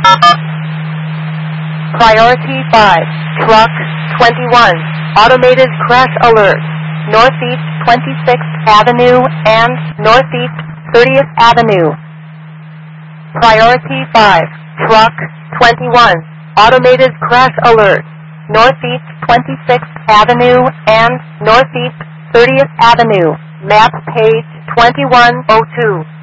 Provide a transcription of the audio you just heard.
Priority 5, Truck 21, Automated Crash Alert, Northeast 26th Avenue and Northeast 30th Avenue. Priority 5, Truck 21, Automated Crash Alert, Northeast 26th Avenue and Northeast 30th Avenue. Map page 2102.